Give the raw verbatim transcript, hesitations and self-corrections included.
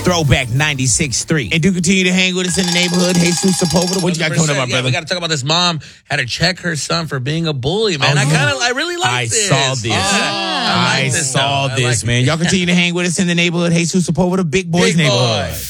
Throwback ninety-six point three. And do continue to hang with us in the neighborhood. Jesus Sepulveda. What you got coming up, my yeah, brother? We got to talk about this mom had to check her son for being a bully, man. Oh, I kind of, I really like I this. saw this. Yeah. I, I, like this saw though. this, like man. it. Y'all continue to hang with us in the neighborhood. Jesus Sepulveda, Big Boys Big Neighborhood. Boy.